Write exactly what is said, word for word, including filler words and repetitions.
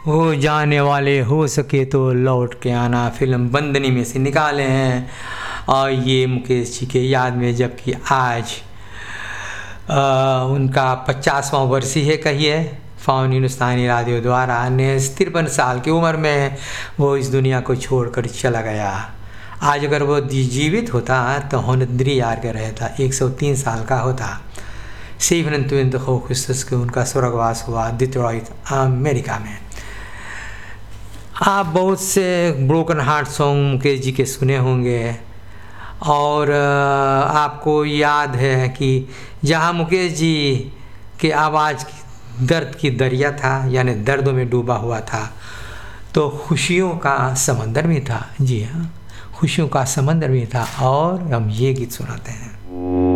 हो जाने वाले हो सके तो लौट के आना फिल्म बंदनी में से निकाले हैं। और ये मुकेश जी के याद में, जबकि आज आ, उनका पचासवां वर्ष ही है कहिए, फाउन हिंदुस्तानी रेडियो द्वारा ने तिरपन साल की उम्र में वो इस दुनिया को छोड़कर चला गया। आज अगर वो जीवित होता तो होनद्री यार का रहता, एक सौ तीन साल का होता। सत्ताईस अगस्त को उनका स्वर्गवास हुआ डिट्रॉइट अमेरिका में। आप बहुत से broken heart song Mukesh ji के सुने होंगे, और आपको याद है कि जहाँ मुकेश जी के आवाज़ की दर्द की दरिया था, यानी दर्दों में डूबा हुआ था, तो खुशियों का समंदर भी था। जी हाँ, खुशियों का समंदर भी था। और हम ये गीत सुनाते हैं।